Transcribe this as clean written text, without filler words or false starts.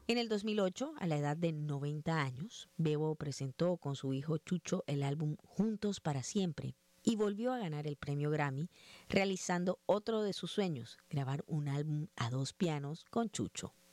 En el 2008, a la edad de 90 años, Bebo presentó con su hijo Chucho el álbum Juntos para Siempre y volvió a ganar el premio Grammy, realizando otro de sus sueños, grabar un álbum a dos pianos con Chucho.